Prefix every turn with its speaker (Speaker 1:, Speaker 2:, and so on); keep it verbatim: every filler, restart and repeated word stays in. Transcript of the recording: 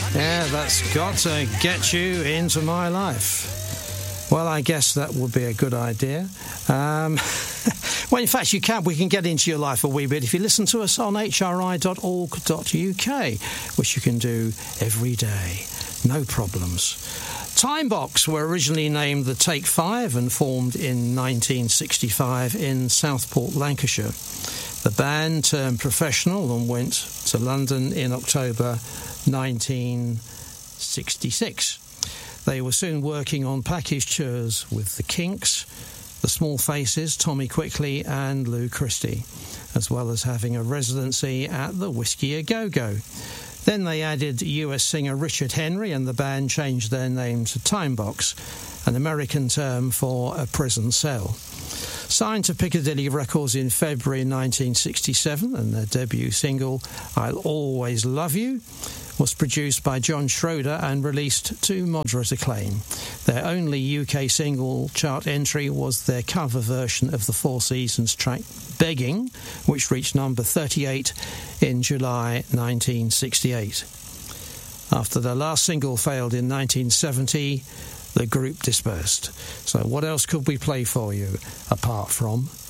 Speaker 1: Yeah, that's got to get you into my life. Well, I guess that would be a good idea. Um, well, in fact, you can. We can get into your life a wee bit if you listen to us on h r i dot org dot u k, which you can do every day. No problems. Timebox were originally named the Take Five and formed in nineteen sixty-five in Southport, Lancashire. The band turned professional and went to London in October nineteen sixty-six. They were soon working on package tours with the Kinks, the Small Faces, Tommy Quickly and Lou Christie, as well as having a residency at the Whiskey A Go Go. Then they added U S singer Richard Henry, and the band changed their name to Timebox, an American term for a prison cell. Signed to Piccadilly Records in February nineteen sixty-seven, and their debut single, I'll Always Love You, was produced by John Schroeder and released to moderate acclaim. Their only U K single chart entry was their cover version of the Four Seasons track Begging, which reached number thirty-eight in July nineteen sixty-eight. After their last single failed in nineteen seventy, the group dispersed. So what else could we play for you apart from